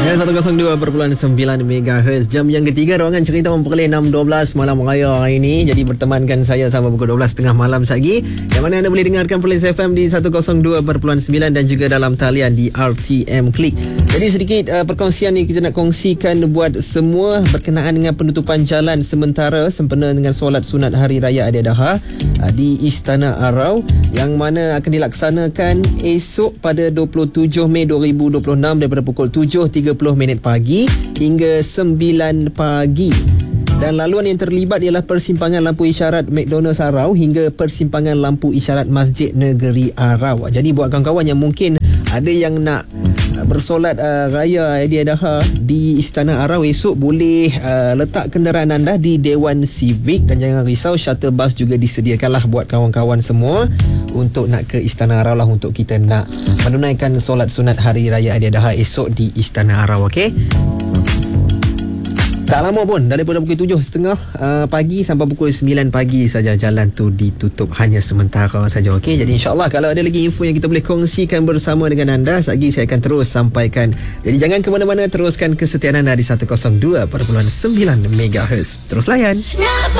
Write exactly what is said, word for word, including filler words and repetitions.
Ya, seratus dua perpuluhan sembilan megahertz. Jam yang ketiga, ruangan cerita memperoleh enam dua belas malam raya hari ini. Jadi bertemankan saya sampai pukul dua belas tiga puluh malam lagi. Yang mana anda boleh dengarkan Perlis F M di seratus dua perpuluhan sembilan dan juga dalam talian di R T M Click. Jadi sedikit uh, perkongsian ni kita nak kongsikan buat semua berkenaan dengan penutupan jalan sementara sempena dengan solat sunat Hari Raya Aidiladha uh, di Istana Arau yang mana akan dilaksanakan esok pada dua puluh tujuh Mei dua ribu dua puluh enam daripada pukul tujuh tiga puluh minit pagi hingga sembilan pagi. Dan laluan yang terlibat ialah persimpangan lampu isyarat McDonald's Arau hingga persimpangan lampu isyarat Masjid Negeri Arau. Jadi buat kawan-kawan yang mungkin ada yang nak bersolat uh, Raya Aidiladha di Istana Arau esok, boleh uh, letak kenderaan anda di Dewan Civic dan jangan risau, shuttle bus juga disediakanlah buat kawan-kawan semua untuk nak ke Istana Arau lah, untuk kita nak menunaikan solat sunat Hari Raya Aidiladha esok di Istana Arau. Okey, tak lama pun, daripada pukul tujuh tiga puluh uh, pagi sampai pukul sembilan pagi saja jalan tu ditutup hanya sementara saja. Okey, jadi insyaAllah kalau ada lagi info yang kita boleh kongsikan bersama dengan anda, lagi saya akan terus sampaikan. Jadi jangan ke mana-mana, teruskan kesetiaan anda di seratus dua perpuluhan sembilan megahertz. Terus layan.